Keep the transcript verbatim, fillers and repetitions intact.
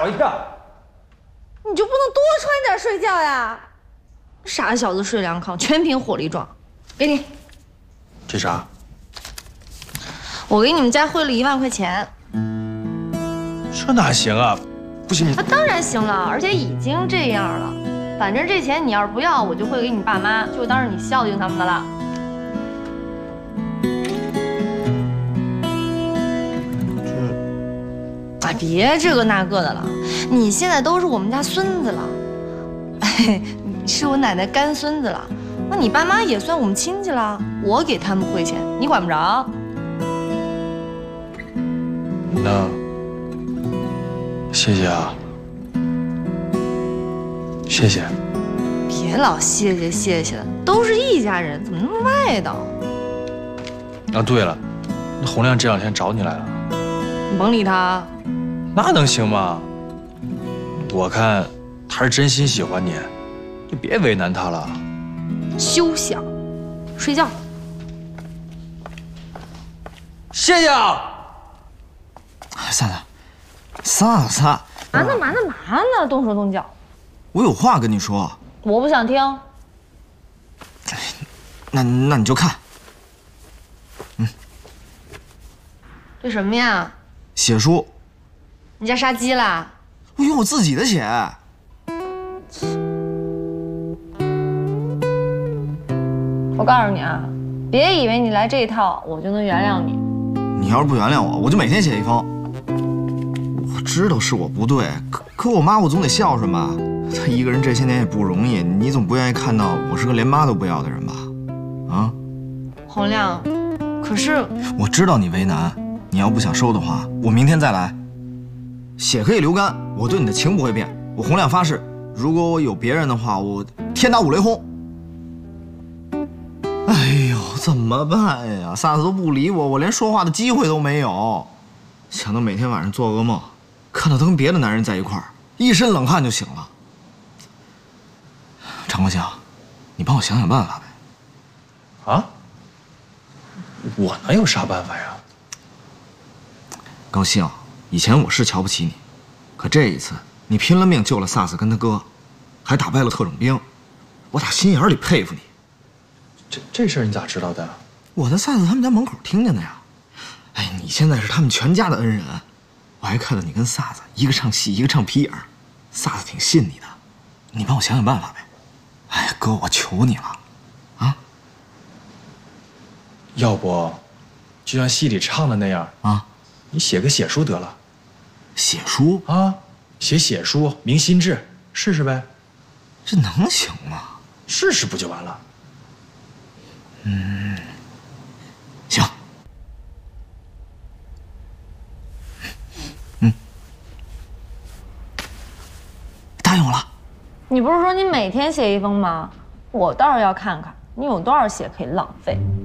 我一跳。 你就不能多穿点睡觉呀？傻小子睡凉炕，全凭火力壮。给你， 这啥？ 我给你们家汇了一万块钱。 这哪行啊？不行你…… 那当然行了，而且已经这样了。反正这钱你要是不要，我就汇给你爸妈，就当是你孝敬他们的了。 哎，别这个那个的了，你现在都是我们家孙子了，哎，你是我奶奶干孙子了，那你爸妈也算我们亲戚了，我给他们汇钱，你管不着。 那谢谢啊，谢谢。 别老谢谢谢谢的，都是一家人，怎么那么外道？ 啊，对了，那洪亮这两天找你来了， 你甭理他。 那能行吗？我看他是真心喜欢你，就别为难他了。 休想，睡觉。 谢谢啊， 萨萨，萨萨， 嘛呢嘛呢嘛呢，动手动脚。 我有话跟你说。 我不想听。 那那你就看。嗯。 这什么呀？ 血书。 你家杀鸡啦？ 我用我自己的血。 我告诉你啊，别以为你来这一套我就能原谅你。 你要是不原谅我，我就每天写一封。我知道是我不对，可可我妈我总得孝顺吧。她一个人这些年也不容易，你总不愿意看到我是个连妈都不要的人吧？啊？ 洪亮，可是我知道你为难，你要不想收的话，我明天再来。 血可以流干，我对你的情不会变。我洪亮发誓，如果我有别人的话，我天打五雷轰。哎呦，怎么办呀？萨斯都不理我，我连说话的机会都没有。想到每天晚上做噩梦，看到他跟别的男人在一块儿，一身冷汗就醒了。常国强，你帮我想想办法呗。 啊？我能有啥办法呀？ 高兴。 以前我是瞧不起你，可这一次你拼了命救了萨斯跟他哥，还打败了特种兵，我打心眼里佩服你。 这这事儿你咋知道的？ 我在萨斯他们家门口听见的呀。哎，你现在是他们全家的恩人，我还看到你跟萨斯一个唱戏一个唱皮影，萨斯挺信你的，你帮我想想办法呗。哎呀，哥，我求你了，啊！ 要不，就像戏里唱的那样啊， 你写个血书得了。 写书啊，写血书明心志，试试呗。 这能行吗？ 试试不就完了？ 嗯，行。嗯，答应我了。 你不是说你每天写一封吗？我倒是要看看你有多少血可以浪费。